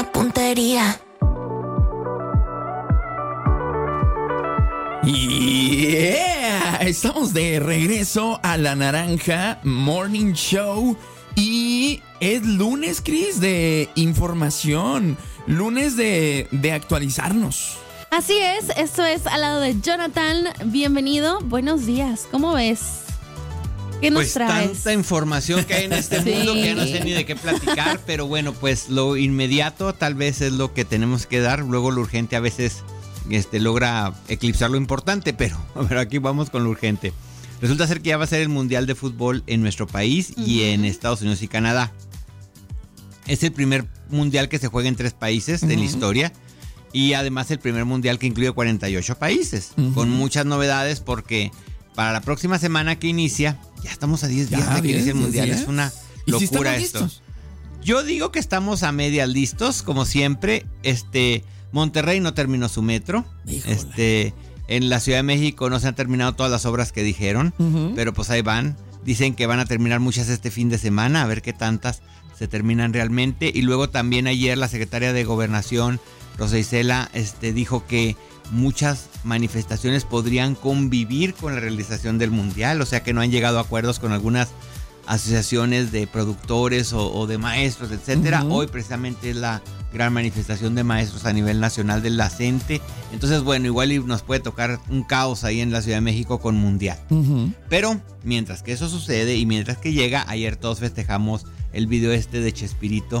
puntería. Yeah, estamos de regreso a La Naranja Morning Show y es lunes, Cris, de información, lunes de actualizarnos. Así es, esto es al lado de Jonathan. Bienvenido, buenos días, ¿cómo ves? ¿Qué nos traes? Tanta información que hay en este mundo que ya no sé ni de qué platicar, pero bueno, pues lo inmediato tal vez es lo que tenemos que dar, luego lo urgente a veces logra eclipsar lo importante, pero aquí vamos con lo urgente. Resulta ser que ya va a ser el Mundial de Fútbol en nuestro país y en Estados Unidos y Canadá. Es el primer mundial que se juega en 3 países en la historia y además el primer mundial que incluye 48 países, con muchas novedades porque para la próxima semana que inicia, ya estamos a 10 días de que inicie el mundial, es una locura esto. Yo digo que estamos a medias listos, como siempre. Monterrey no terminó su metro. En la Ciudad de México no se han terminado todas las obras que dijeron, pero pues ahí van. Dicen que van a terminar muchas este fin de semana, a ver qué tantas se terminan realmente. Y luego también ayer la secretaria de Gobernación, Rosa Isela, dijo que muchas manifestaciones podrían convivir con la realización del mundial, o sea que no han llegado a acuerdos con algunas asociaciones de productores o de maestros, etcétera. Hoy precisamente es la gran manifestación de maestros a nivel nacional del LACENTE. Entonces, bueno, igual nos puede tocar un caos ahí en la Ciudad de México con mundial. Pero mientras que eso sucede y mientras que llega, ayer todos festejamos el video de Chespirito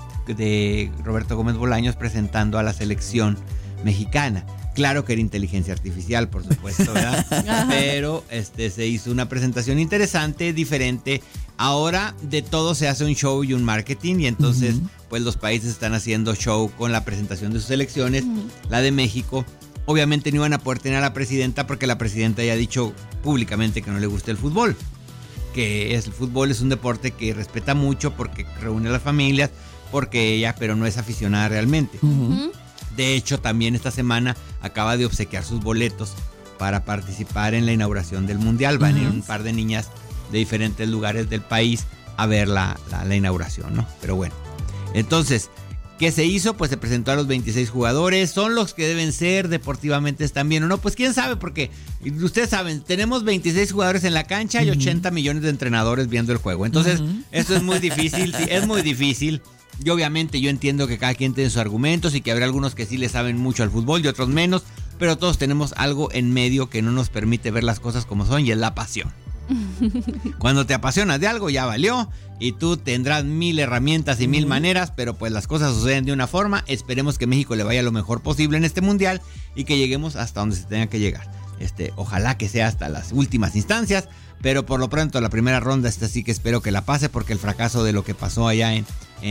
de Roberto Gómez Bolaños presentando a la selección mexicana. Claro que era inteligencia artificial, por supuesto, ¿verdad? Pero se hizo una presentación interesante, diferente. Ahora de todo se hace un show y un marketing y entonces pues los países están haciendo show con la presentación de sus elecciones. La de México, obviamente no iban a poder tener a la presidenta porque la presidenta ya ha dicho públicamente que no le gusta el fútbol. El fútbol es un deporte que respeta mucho porque reúne a las familias, porque ella, pero no es aficionada realmente. De hecho, también esta semana acaba de obsequiar sus boletos para participar en la inauguración del Mundial. Van a ir un par de niñas de diferentes lugares del país a ver la inauguración, ¿no? Pero bueno, entonces, ¿qué se hizo? Pues se presentó a los 26 jugadores. ¿Son los que deben ser deportivamente? ¿Están bien o no? Pues quién sabe, porque ustedes saben, tenemos 26 jugadores en la cancha y 80 millones de entrenadores viendo el juego. Entonces, esto es muy difícil, sí, es muy difícil. Y obviamente yo entiendo que cada quien tiene sus argumentos y que habrá algunos que sí le saben mucho al fútbol y otros menos, pero todos tenemos algo en medio que no nos permite ver las cosas como son y es la pasión. Cuando te apasionas de algo ya valió y tú tendrás 1000 herramientas y 1000 maneras, pero pues las cosas suceden de una forma. Esperemos que México le vaya lo mejor posible en este mundial y que lleguemos hasta donde se tenga que llegar. Ojalá que sea hasta las últimas instancias, pero por lo pronto la primera ronda sí que espero que la pase, porque el fracaso de lo que pasó allá en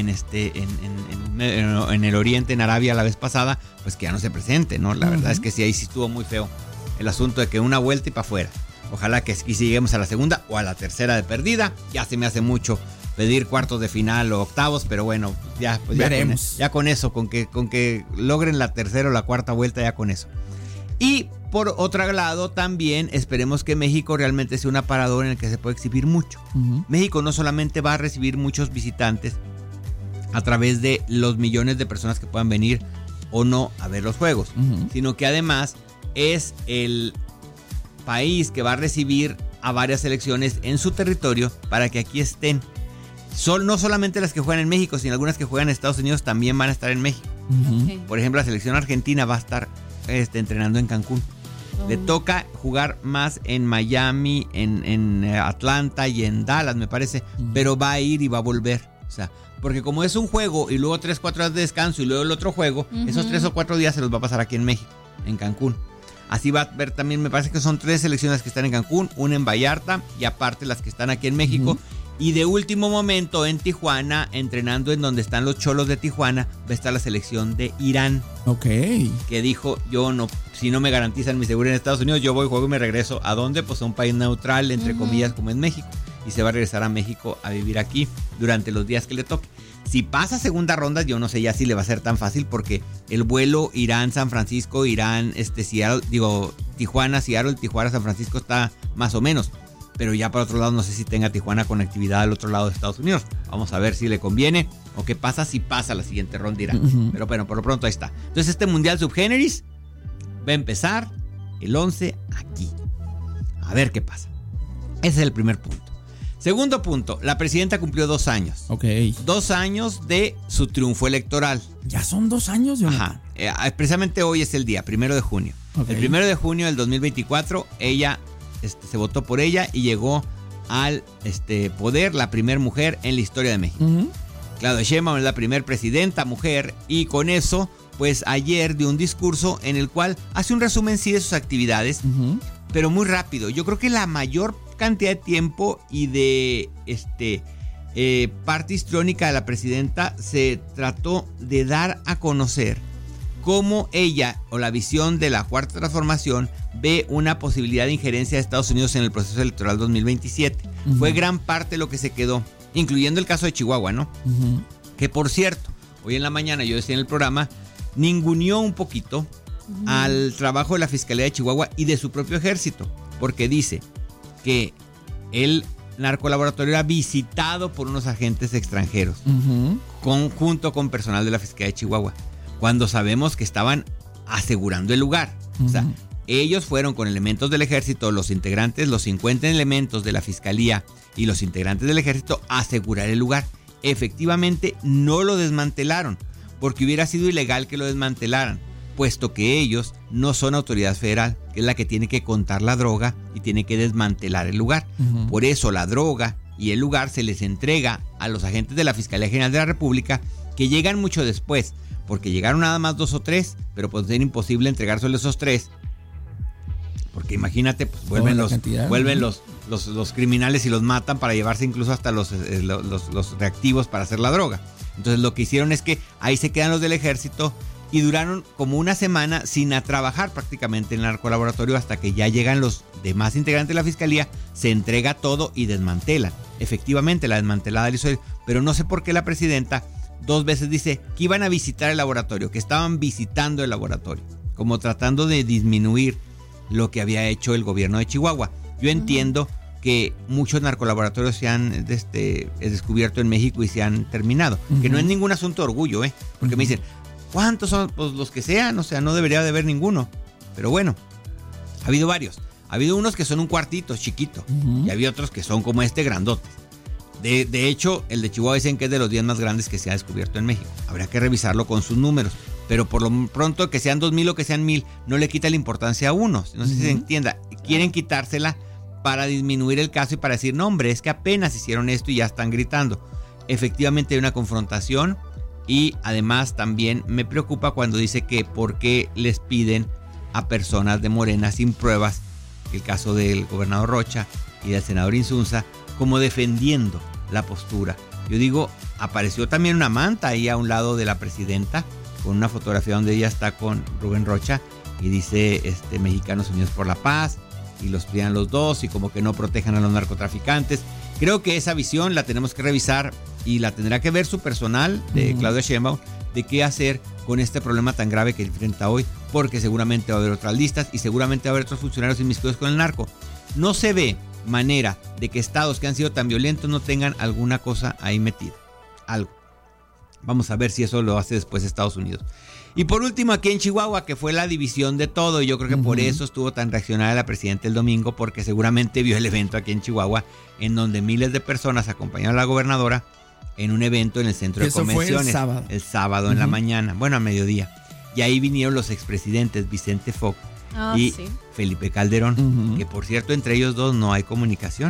el Oriente, en Arabia la vez pasada, pues que ya no se presente, ¿no? La verdad es que sí, ahí sí estuvo muy feo el asunto de que una vuelta y para afuera. Ojalá que si lleguemos a la segunda o a la tercera de perdida. Ya se me hace mucho pedir cuartos de final o octavos, pero bueno, ya veremos. Ya con eso, con que logren la tercera o la cuarta vuelta, ya con eso. Y por otro lado, también esperemos que México realmente sea un aparador en el que se puede exhibir mucho. México no solamente va a recibir muchos visitantes a través de los millones de personas que puedan venir o no a ver los juegos, sino que además es el país que va a recibir a varias selecciones en su territorio para que aquí estén. No solamente las que juegan en México, sino algunas que juegan en Estados Unidos también van a estar en México. Por ejemplo, la selección argentina va a estar entrenando en Cancún. Le toca jugar más en Miami, en Atlanta y en Dallas, me parece, pero va a ir y va a volver. O sea, porque como es un juego y luego 3-4 días de descanso y luego el otro juego, esos 3 o 4 días se los va a pasar aquí en México, en Cancún. Así va a ver también, me parece que son 3 selecciones que están en Cancún, una en Vallarta y aparte las que están aquí en México. Y de último momento en Tijuana, entrenando en donde están los Cholos de Tijuana, va a estar la selección de Irán. Ok. Que dijo, si no me garantizan mi seguridad en Estados Unidos, yo voy, juego y me regreso. ¿A dónde? Pues a un país neutral, entre comillas, como es México. Y se va a regresar a México a vivir aquí durante los días que le toque. Si pasa segunda ronda, yo no sé ya si le va a ser tan fácil, porque el vuelo Irán-San Francisco, Tijuana-Seattle, Tijuana-San Francisco está más o menos. Pero ya para otro lado no sé si tenga Tijuana conectividad al otro lado de Estados Unidos. Vamos a ver si le conviene o qué pasa si pasa la siguiente ronda Irán. Pero bueno, por lo pronto ahí está. Entonces este Mundial Subgéneris va a empezar el 11 aquí. A ver qué pasa. Ese es el primer punto. Segundo punto, la presidenta cumplió 2 años. Ok. 2 años de su triunfo electoral. Ya son 2 años, Jonathan. Ajá. Precisamente hoy es el día, 1 de junio. Okay. El 1 de junio del 2024, ella se votó por ella y llegó al poder, la primera mujer en la historia de México. Claudia Sheinbaum es la primera presidenta mujer y con eso, pues ayer dio un discurso en el cual hace un resumen sí de sus actividades, pero muy rápido. Yo creo que la mayor cantidad de tiempo y de parte histriónica de la presidenta se trató de dar a conocer cómo ella o la visión de la Cuarta Transformación ve una posibilidad de injerencia de Estados Unidos en el proceso electoral 2027. Fue gran parte lo que se quedó, incluyendo el caso de Chihuahua, ¿no? Que por cierto, hoy en la mañana yo decía en el programa, ninguneó un poquito al trabajo de la Fiscalía de Chihuahua y de su propio ejército, porque dice que el narcolaboratorio era visitado por unos agentes extranjeros, junto con personal de la Fiscalía de Chihuahua, cuando sabemos que estaban asegurando el lugar. O sea, ellos fueron con elementos del ejército, los integrantes, los 50 elementos de la Fiscalía y los integrantes del ejército a asegurar el lugar. Efectivamente, no lo desmantelaron, porque hubiera sido ilegal que lo desmantelaran, puesto que ellos no son autoridad federal, que es la que tiene que contar la droga y tiene que desmantelar el lugar. Por eso la droga y el lugar se les entrega a los agentes de la Fiscalía General de la República, que llegan mucho después, porque llegaron nada más 2 o 3, pero pues es imposible entregárselos esos 3, porque imagínate, pues vuelven los criminales y los matan para llevarse incluso hasta los reactivos para hacer la droga. Entonces lo que hicieron es que ahí se quedan los del ejército y duraron como una semana sin trabajar prácticamente en el narcolaboratorio hasta que ya llegan los demás integrantes de la Fiscalía, se entrega todo y desmantelan. Efectivamente, la desmantelada la hizo él, pero no sé por qué la presidenta 2 veces dice que iban a visitar el laboratorio, que estaban visitando el laboratorio, como tratando de disminuir lo que había hecho el gobierno de Chihuahua. Yo entiendo que muchos narcolaboratorios se han descubierto en México y se han terminado, que no es ningún asunto de orgullo, porque me dicen, ¿cuántos son? Pues los que sean, o sea, no debería de haber ninguno. Pero bueno, ha habido varios. Ha habido unos que son un cuartito chiquito y había otros que son como grandotes. De hecho, el de Chihuahua dicen que es de los 10 más grandes que se ha descubierto en México. Habrá que revisarlo con sus números. Pero por lo pronto, que sean 2,000 o que sean 1,000, no le quita la importancia a uno. No sé si se entienda. Quieren quitársela para disminuir el caso y para decir, no hombre, es que apenas hicieron esto y ya están gritando. Efectivamente hay una confrontación y además también me preocupa cuando dice que por qué les piden a personas de Morena sin pruebas, el caso del gobernador Rocha y del senador Insunza, como defendiendo la postura. Yo digo, apareció también una manta ahí a un lado de la presidenta con una fotografía donde ella está con Rubén Rocha y dice Mexicanos Unidos por la Paz y los piden los dos y como que no protejan a los narcotraficantes. Creo que esa visión la tenemos que revisar y la tendrá que ver su personal de Claudia Sheinbaum de qué hacer con este problema tan grave que enfrenta hoy, porque seguramente va a haber otras listas y seguramente va a haber otros funcionarios inmiscuidos con el narco. No se ve manera de que estados que han sido tan violentos no tengan alguna cosa ahí metida. Algo. Vamos a ver si eso lo hace después Estados Unidos. Y por último, aquí en Chihuahua, que fue la división de todo, y yo creo que por eso estuvo tan reaccionada la presidenta el domingo, porque seguramente vio el evento aquí en Chihuahua, en donde miles de personas acompañaron a la gobernadora en un evento en el centro de convenciones. Fue el sábado en la mañana, bueno, a mediodía. Y ahí vinieron los expresidentes Vicente Fox y Felipe Calderón, que por cierto, entre ellos dos no hay comunicación.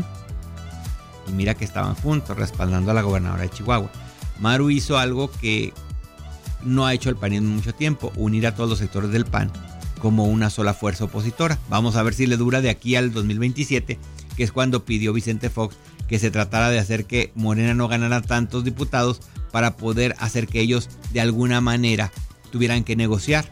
Y mira que estaban juntos, respaldando a la gobernadora de Chihuahua. Maru hizo algo que no ha hecho el panismo en mucho tiempo, unir a todos los sectores del PAN como una sola fuerza opositora. Vamos a ver si le dura de aquí al 2027, que es cuando pidió Vicente Fox que se tratara de hacer que Morena no ganara tantos diputados para poder hacer que ellos de alguna manera tuvieran que negociar.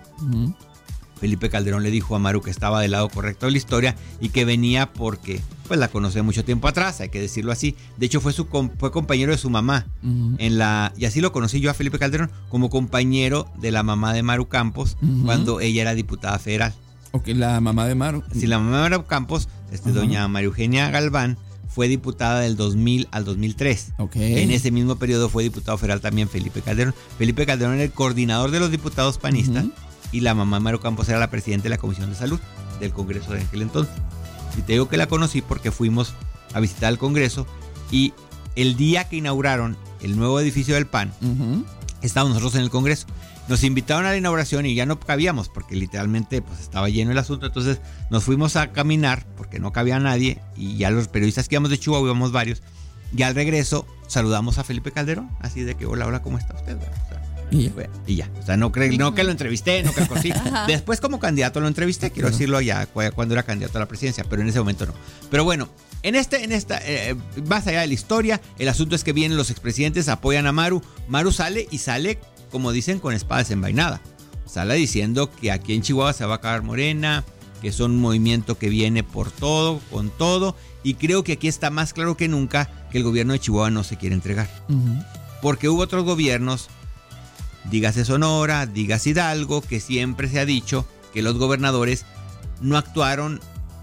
Felipe Calderón le dijo a Maru que estaba del lado correcto de la historia y que venía porque pues la conoce mucho tiempo atrás, hay que decirlo así. De hecho fue compañero de su mamá y así lo conocí yo a Felipe Calderón como compañero de la mamá de Maru Campos cuando ella era diputada federal. Ok, la mamá de Maru. Sí, la mamá de Maru Campos, doña María Eugenia Galván, fue diputada del 2000 al 2003. Okay. En ese mismo periodo fue diputado federal también Felipe Calderón. Felipe Calderón era el coordinador de los diputados panistas y la mamá de Maru Campos era la presidenta de la Comisión de Salud del Congreso de aquel entonces. Y te digo que la conocí porque fuimos a visitar el Congreso y el día que inauguraron el nuevo edificio del PAN, estábamos nosotros en el Congreso. Nos invitaron a la inauguración y ya no cabíamos porque literalmente pues estaba lleno el asunto. Entonces nos fuimos a caminar porque no cabía nadie y ya los periodistas que íbamos de Chihuahua, íbamos varios. Y al regreso saludamos a Felipe Calderón, así de que hola, ¿cómo está usted? O sea, y ya. O sea, no que lo entrevisté, no que cosí. Después como candidato lo entrevisté, quiero decirlo ya cuando era candidato a la presidencia, pero en ese momento no. Pero bueno, en esta más allá de la historia, el asunto es que vienen los expresidentes, apoyan a Maru. Maru sale como dicen, con espada desenvainada. Sale diciendo que aquí en Chihuahua se va a acabar Morena, que son un movimiento que viene por todo, con todo. Y creo que aquí está más claro que nunca que el gobierno de Chihuahua no se quiere entregar. Porque hubo otros gobiernos, dígase Sonora, dígase Hidalgo, que siempre se ha dicho que los gobernadores no actuaron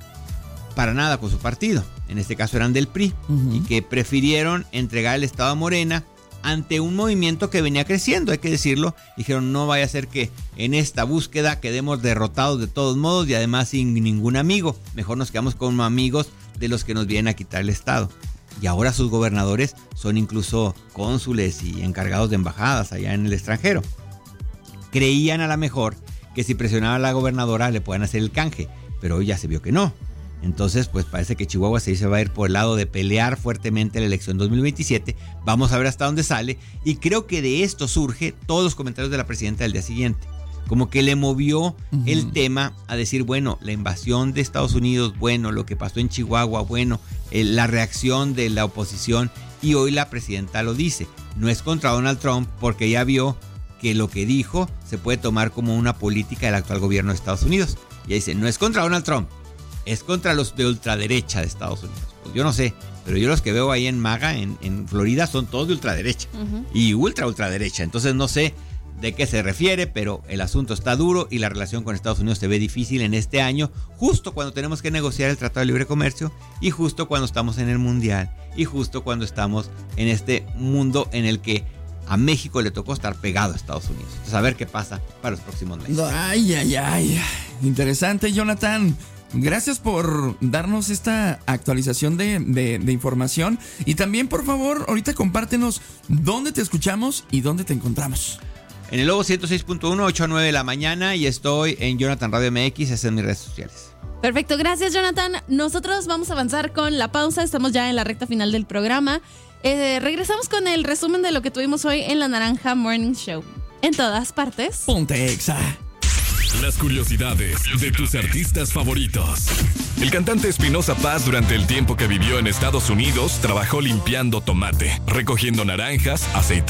para nada con su partido. En este caso eran del PRI. Y que prefirieron entregar el estado a Morena ante un movimiento que venía creciendo, hay que decirlo. Dijeron, no vaya a ser que en esta búsqueda quedemos derrotados de todos modos y además sin ningún amigo. Mejor nos quedamos como amigos de los que nos vienen a quitar el estado. Y ahora sus gobernadores son incluso cónsules y encargados de embajadas allá en el extranjero. Creían a lo mejor que si presionaba a la gobernadora le puedan hacer el canje, pero hoy ya se vio que no. Entonces, pues parece que Chihuahua se va a ir por el lado de pelear fuertemente la elección 2027. Vamos a ver hasta dónde sale. Y creo que de esto surge todos los comentarios de la presidenta del día siguiente. Como que le movió el tema a decir, bueno, la invasión de Estados Unidos, bueno, lo que pasó en Chihuahua, bueno, la reacción de la oposición. Y hoy la presidenta lo dice. No es contra Donald Trump porque ya vio que lo que dijo se puede tomar como una política del actual gobierno de Estados Unidos. Y dice, no es contra Donald Trump. Es contra los de ultraderecha de Estados Unidos. Pues yo no sé, pero yo los que veo ahí en MAGA, en Florida, son todos de ultraderecha y ultraderecha. Entonces no sé de qué se refiere, pero el asunto está duro y la relación con Estados Unidos se ve difícil en este año, justo cuando tenemos que negociar el Tratado de Libre Comercio y justo cuando estamos en el Mundial y justo cuando estamos en este mundo en el que a México le tocó estar pegado a Estados Unidos. Entonces a ver qué pasa para los próximos meses. Ay. Interesante, Jonathan. Gracias por darnos esta actualización de información. Y también, por favor, ahorita compártenos dónde te escuchamos y dónde te encontramos. En el Lobo 106.1, 8 a 9 de la mañana. Y estoy en Jonathan Radio MX, es en mis redes sociales. Perfecto, gracias, Jonathan. Nosotros vamos a avanzar con la pausa. Estamos ya en la recta final del programa. Regresamos con el resumen de lo que tuvimos hoy en La Naranja Morning Show. En todas partes. Ponte Exa. Las curiosidades de tus artistas favoritos. El cantante Espinoza Paz, durante el tiempo que vivió en Estados Unidos, trabajó limpiando tomate, recogiendo naranjas, aceitunas